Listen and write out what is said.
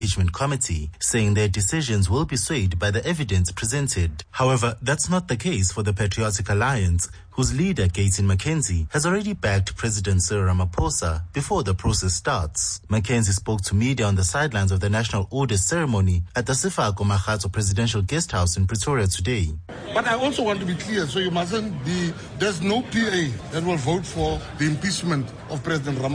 Impeachment Committee, saying their decisions will be swayed by the evidence presented. However, that's not the case for the Patriotic Alliance, whose leader, Gayton McKenzie, has already backed President Cyril Ramaphosa before the process starts. McKenzie spoke to media on the sidelines of the National Order ceremony at the Sefako Makgatho Presidential Guest House in Pretoria today. But I also want to be clear, so you mustn't be, there's no PA that will vote for the impeachment of President Ramaphosa.